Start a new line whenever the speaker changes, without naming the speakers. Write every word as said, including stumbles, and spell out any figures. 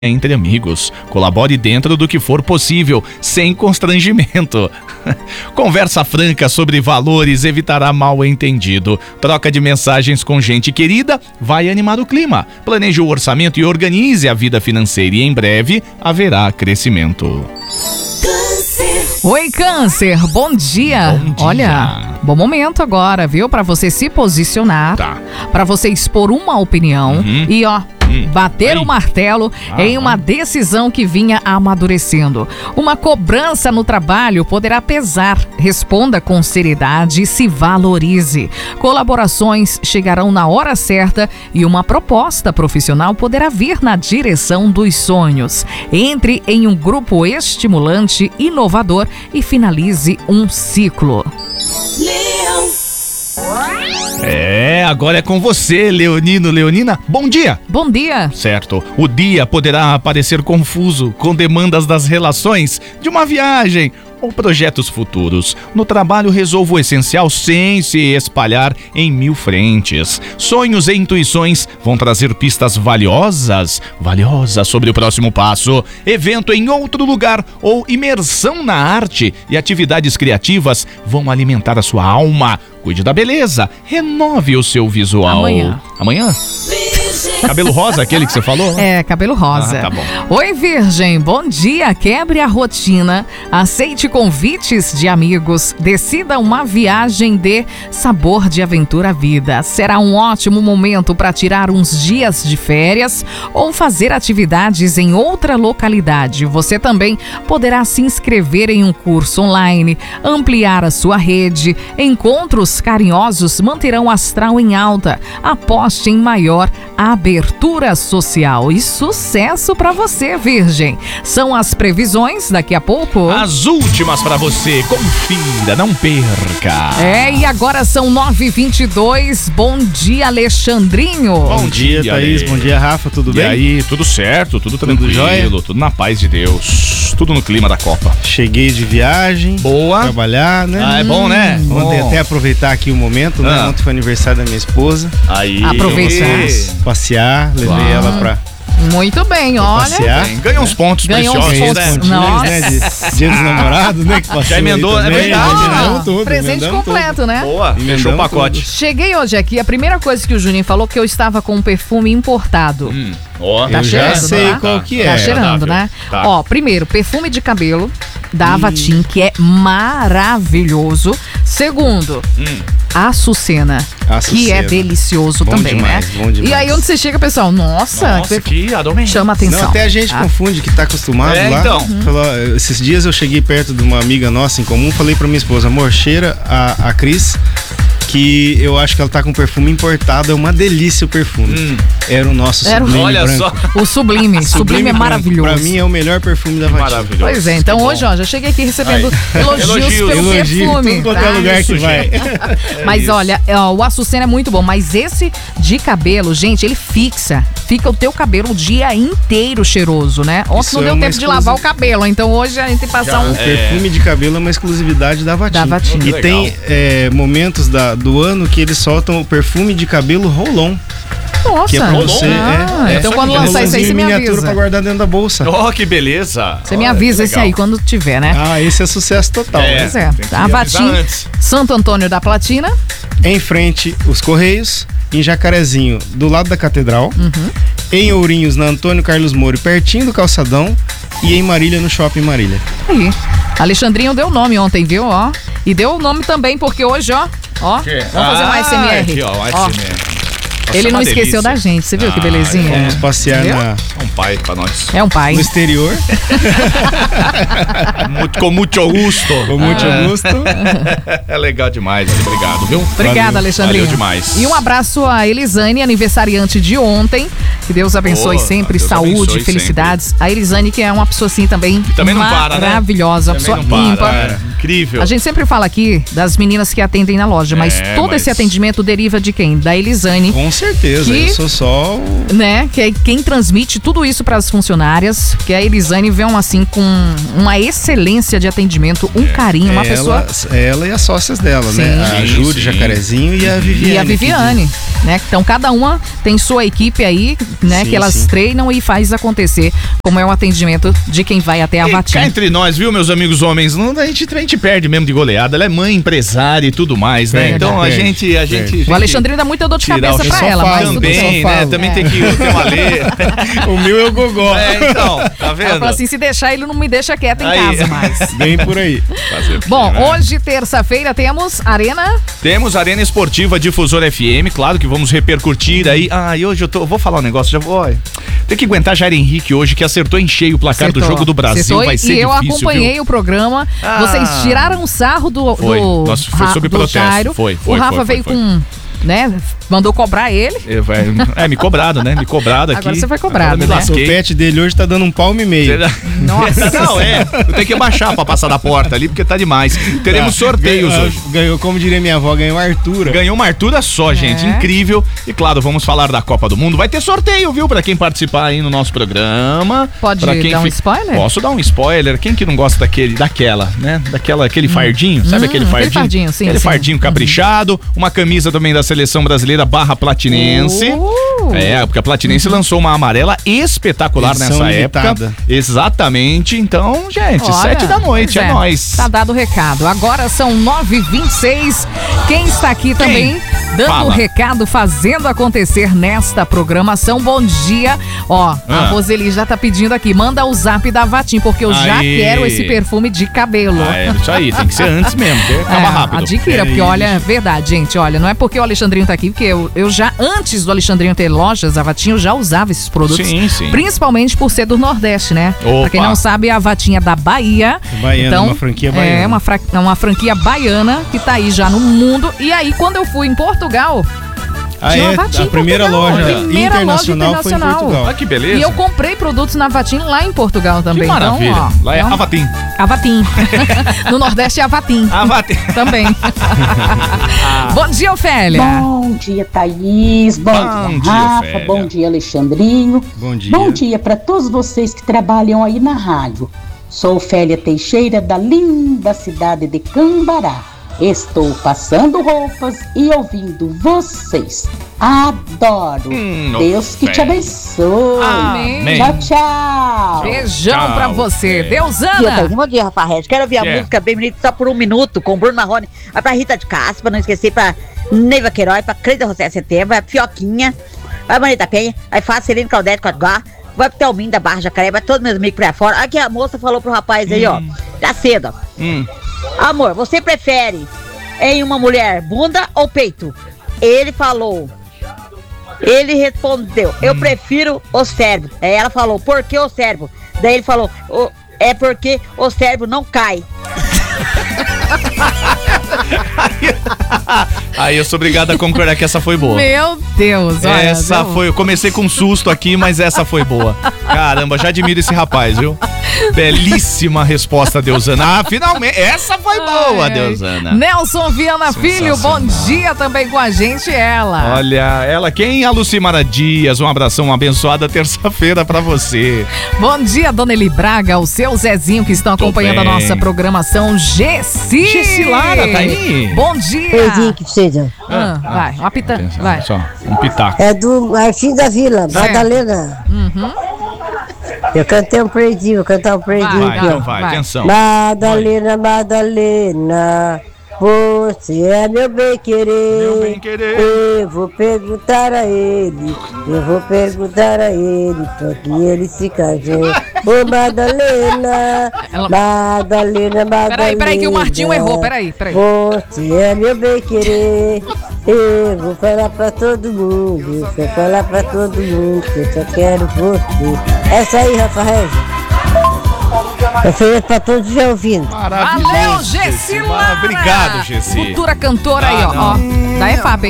entre amigos. Colabore dentro do que for possível, sem constrangimento. Conversa franca sobre valores evitará mal-entendido. Troca de mensagens com gente querida vai animar o clima. Planeje o orçamento e organize a vida financeira e em breve haverá crescimento.
Oi, Câncer, bom dia.
Bom dia.
Olha, bom momento agora, viu? Pra você se posicionar,
Tá.
pra você expor uma opinião
Uhum.
e, ó,
Hum.
bater
Aí.
o martelo
Ah,
em uma decisão que vinha amadurecendo. Uma cobrança no trabalho poderá pesar. Responda com seriedade e se valorize. Colaborações chegarão na hora certa e uma proposta profissional poderá vir na direção dos sonhos. Entre em um grupo estimulante, inovador e finalize um ciclo.
É, agora é com você, Leonino, Leonina. Bom dia!
Bom dia.
Certo, o dia poderá parecer confuso, com demandas das relações, de uma viagem ou projetos futuros. No trabalho, resolva o essencial sem se espalhar em mil frentes. Sonhos e intuições vão trazer pistas valiosas, valiosas sobre o próximo passo. Evento em outro lugar ou imersão na arte e atividades criativas vão alimentar a sua alma. Cuide da beleza, renove o seu visual.
Amanhã.
Amanhã? Cabelo rosa, aquele que você falou?
É, cabelo rosa.
Ah, tá bom.
Oi, Virgem, bom dia. Quebre a rotina, aceite convites de amigos, decida uma viagem de sabor de aventura à vida. Será um ótimo momento para tirar uns dias de férias ou fazer atividades em outra localidade. Você também poderá se inscrever em um curso online, ampliar a sua rede. Encontros carinhosos manterão o astral em alta. Aposte em maior abertura social e sucesso para você, Virgem. São as previsões daqui a pouco.
As últimas pra você, confira, não perca.
É, e agora são nove e vinte e dois. Bom dia, Alexandrinho.
Bom
Bom dia,
dia,
Thaís.
Ale.
Bom dia, Rafa. Tudo
E
bem?
aí, tudo certo, tudo tranquilo,
jóia?
tudo na paz de Deus, tudo no clima da Copa.
Cheguei de viagem.
Boa.
Trabalhar, né?
Ah, é bom, né?
Ontem
Bom.
até aproveitar aqui o momento, né?
Ah.
Ontem foi aniversário da minha esposa.
Aí.
Aproveitar.
Passear, levei
Uau.
ela pra
Muito bem, olha.
passear.
Bem, ganha uns pontos
Ganhou uns
preciosos,
pontos.
né?
Pontinhos, né? De dia dos namorados, né? Que passou
Já emendou,
aí
é
também,
verdade,
já
né?
emendamos tudo,
Presente
emendamos
completo, né?
Boa,
Emendamos
fechou o pacote.
Cheguei hoje aqui, a primeira coisa que o Juninho falou que eu estava com um perfume importado.
Hum, ó.
Tá
Eu já
cheirando,
sei
né?
qual que
Tá
é.
cheirando, né?
Tá.
Ó, primeiro, perfume de cabelo da Avatim, que é maravilhoso. Segundo,
Hum.
Açucena, que é
Açucena.
delicioso
Bom
também,
demais,
né?
bom demais.
E aí onde você chega, pessoal, nossa,
Nossa,
que
que adormei.
chama atenção.
Não, até a gente
tá?
confunde que tá acostumado
É,
lá.
então.
Falou, esses dias eu cheguei perto de uma amiga nossa em comum, falei pra minha esposa, amor, cheira a, a Cris, que eu acho que ela tá com perfume importado, é uma delícia o perfume.
Hum.
Era o nosso
Era o-
Sublime
Olha
branco.
só.
O Sublime, Sublime é
branco.
maravilhoso.
Pra mim é o melhor perfume da Vatim.
Maravilhoso.
Pois é, então
Que bom.
hoje, ó, já cheguei aqui recebendo
Aí.
elogios,
Elogios,
pelo
elogio em
perfume.
tudo quanto é
tá?
lugar que
isso,
vai.
Mas
isso.
olha, ó, o Açucena é muito bom, mas esse de cabelo, gente, ele fixa. Fica o teu cabelo o dia inteiro cheiroso, né? Ontem
Isso
não
é
deu
uma
tempo de lavar o cabelo, então hoje a gente tem que passar
Já
um...
O perfume de cabelo é uma exclusividade da Vatim.
Da Vatim.
E
Que
tem
legal.
é, momentos da- do ano que eles soltam o perfume de cabelo roll-on.
Nossa,
Que é pra você,
ah,
é, é,
então
só
quando
que
lançar isso aí,
Rollonzinho
você me
miniatura
avisa.
pra guardar dentro da bolsa.
Ó, que beleza.
Você me
Olha,
avisa
que
esse
legal.
aí quando tiver, né?
Ah, esse é sucesso total.
É.
Pois é.
tem que
A
avisar
Vatim,
antes.
Santo Antônio da Platina.
Em frente, os Correios. Em Jacarezinho, do lado da Catedral.
Uhum.
Em Ourinhos, na Antônio Carlos Moro, pertinho do Calçadão. E em Marília, no Shopping Marília.
Aí. Alexandrinho deu o nome ontem, viu? Ó. E deu o nome também, porque hoje, ó. Ó. Vamos fazer um A S M R.
Ah, aqui, ó, um
Ó,
A S M R. Nossa,
ele
é
não
uma
esqueceu
delícia.
da gente, você viu que
Ah,
belezinha?
Vamos passear
Viu?
na,
É um pai pra nós.
É um pai.
no exterior.
Muito, com muito gosto.
Com muito
Ah.
gosto.
É legal demais, Ale. Obrigado, viu?
Obrigada,
Valeu.
Alexandrinho.
Valeu demais.
E um abraço a Elisane, aniversariante de ontem. Que Deus abençoe
Boa,
sempre,
Deus
saúde,
abençoe
felicidades. A Elisane, que é uma pessoa assim também,
Também não para, né?
maravilhosa, uma
Também
pessoa
não
ímpar.
para. É, incrível.
A gente sempre fala aqui das meninas que atendem na loja, mas
É,
todo
mas-
esse atendimento deriva de quem? Da Elisane,
Com
que
certeza,
que,
eu sou só o...
né, que é quem transmite tudo isso para as funcionárias, que a Elisane vem assim com uma excelência de atendimento, um carinho, uma
ela,
pessoa...
Ela e as sócias dela,
Sim.
né? A
Sim,
Júlia,
sim.
Jacarezinho e a Viviane.
E a Viviane, né? Então cada uma tem sua equipe aí, né?
Sim,
que elas
sim.
treinam e faz acontecer, como é o atendimento de quem vai até a
E cá
Vatim.
entre nós, viu, meus amigos homens, não, a, gente, a gente perde mesmo de goleada. Ela é mãe, empresária e tudo mais, né?
Perde,
então a
perde,
gente, a gente,
perde.
a
O Alexandrino dá muita dor de
tirar o
cabeça pra
só
ela,
falo,
mas tudo
também,
bem.
também,
só
né?
falo.
Também
É.
tem que ter uma lei.
O meu é o gogó.
É, então, tá
Ela
vendo?
falou assim, se deixar ele não me deixa quieta em
Aí.
casa mais.
Bem por aí.
Fazer o quê,
Bom,
né?
hoje, terça-feira, temos Arena...
Temos Arena Esportiva Difusora F M, claro que vamos repercutir aí. Ah, e hoje eu tô, vou falar um negócio, já vou. Ó, tem que aguentar Jair Henrique hoje, que acertou em cheio o placar
Acertou.
do Jogo do Brasil.
Acertou,
Vai ser
e eu
difícil,
acompanhei
viu?
o programa.
Ah.
Vocês tiraram sarro do,
Foi.
do,
Nossa, foi
Ra-
sob
do
protesto.
Jairo.
Foi, foi,
o Rafa
foi, foi,
veio
foi.
com, né, mandou cobrar ele.
É, vai- é, me cobrado, né? Me cobrado aqui.
Agora você foi cobrado,
Agora me
né?
O
lasquei.
pet dele hoje tá dando um palmo e meio.
Nossa.
Não, é. Eu tenho que abaixar pra passar da porta ali, porque tá demais. Teremos
Ah,
sorteios
ganhou,
hoje.
Ganhou, como diria minha avó, ganhou Arthur.
Ganhou uma Artura só, gente.
É.
Incrível. E claro, vamos falar da Copa do Mundo. Vai ter sorteio, viu? Pra quem participar aí no nosso programa.
Pode
Pra quem
dar um
fi-
spoiler?
Posso dar um spoiler. Quem que não gosta daquele, daquela, né? Daquela, aquele fardinho. Sabe
Hum,
aquele
aquele
fardinho?
fardinho, sim,
Aquele
sim.
fardinho caprichado. Uma camisa também da Seleção Brasileira barra Platinense.
Uh.
É, porque a Platinense lançou uma amarela espetacular
Edição
nessa
limitada.
época. Exatamente. Então, gente,
Olha,
sete da noite,
pois
é, nóis.
Tá dado o recado. Agora são nove e vinte e seis. Quem está aqui também dando o
Fala.
recado, fazendo acontecer nesta programação. Bom dia. Ó, a
Ah.
Roseli já tá pedindo aqui. Manda o zap da Vatim, porque eu já
Aí.
quero esse perfume de cabelo.
Ah, é isso aí, tem que ser antes mesmo, porque acaba
É,
rápido.
adquira,
É
porque
isso.
olha, é verdade, gente, olha, não é porque o Alexandrinho tá aqui, porque eu, eu já, antes do Alexandrinho ter lojas, a Vatinho já usava esses produtos.
Sim, sim.
Principalmente por ser do Nordeste, né?
Opa.
Pra quem não sabe, a Vatinha é da Bahia.
Baiana,
então,
uma franquia baiana.
É, uma, fra- uma franquia baiana que tá aí já no mundo. E aí, quando eu fui em Portugal,
Ah,
tinha
é?
uma Vatim
A
em
primeira
Portugal,
loja
a primeira
internacional
loja
foi em
internacional.
Portugal.
Ah, que beleza.
e eu comprei produtos na Vatim lá em Portugal também.
Que maravilha.
Então, ó,
Lá é
então,
Avatim.
Avatim. No Nordeste é Avatim.
Avatim.
Também. Bom dia, Ofélia.
Bom dia, Thaís. Bom,
Bom
dia,
dia,
Rafa.
Ofélia.
Bom dia, Alexandrinho.
Bom dia.
Bom dia para todos vocês que trabalham aí na rádio. Sou Ofélia Teixeira, da linda cidade de Cambará. Estou passando roupas e ouvindo vocês. Adoro.
Hum,
Deus que te
Ofélia.
abençoe.
Amém.
Tchau, tchau.
Beijão
Tchau,
pra você.
Ofélia.
Deusana.
Bom dia, Rafa Regis. Quero ouvir a
Yeah.
música Bem Bonito só por um minuto, com Bruno Marrone. Vai pra Rita de Castro, pra não esquecer, pra Neiva Queiroz, pra Cleide José Setembro, vai pra Fioquinha, vai pra Manita Penha, vai pra Celene Claudete Cotiguar, vai pro Telmin da Barra Jacaré, vai todos meus amigos por aí fora. Aqui a moça falou pro rapaz aí, ó, já cedo, ó.
Hum.
Amor, você prefere em uma mulher bunda ou peito? Ele falou. Ele respondeu, eu prefiro o cérebro. Aí ela falou, por que o cérebro? Daí ele falou, "O- é porque o cérebro não cai.
Aí eu sou obrigado a concordar que essa foi boa.
Meu Deus, olha.
Essa
viu?
foi, eu comecei com um susto aqui, mas essa foi boa. Caramba, já admiro esse rapaz, viu? Belíssima resposta, Deusana. Ah, finalmente, essa foi boa,
Ai, ai.
Deusana.
Nelson Viana Filho, bom dia também com a gente, ela.
Olha, ela quem? A Lucimara Dias, um abração, uma abençoada terça-feira pra você.
Bom dia, Dona Eli Braga, o seu Zezinho que estão
Tô
acompanhando a
bem.
nossa programação. Gessi.
Gessi Lara, tá aí?
Bom dia.
Perdi que seja.
Ah, vai, uma pita,
Atenção,
vai.
Só, um pitaco.
É do Martim da Vila, Madalena.
Uhum.
Eu cantei um predinho, vou cantar um predinho
Vai,
aqui,
então
ó.
vai,
vai.
atenção.
Madalena, Madalena, você é meu bem querer.
Meu bem querer.
Eu vou perguntar a ele, eu vou perguntar a ele, pra que ele se casou. Ô Madalena,
Ela-
Madalena, Madalena.
Peraí, peraí, que o Martinho errou, peraí, peraí.
Você é meu bem querer. Eu vou falar pra todo mundo, eu vou falar pra todo mundo que eu só quero você. Essa aí, Rafa Regis. Eu falei pra todos já ouvindo.
Valeu, Gessi Lara.
Obrigado, Gessi.
Futura cantora aí,
Ah,
ó. ó. Da E F A P,